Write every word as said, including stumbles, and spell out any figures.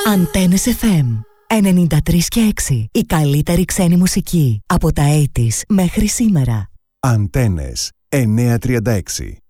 Αντένες εφ εμ ενενήντα τρία και έξι. Η καλύτερη ξένη μουσική από τα ογδόντα μέχρι σήμερα. Αντένες εννιακόσια τριάντα έξι.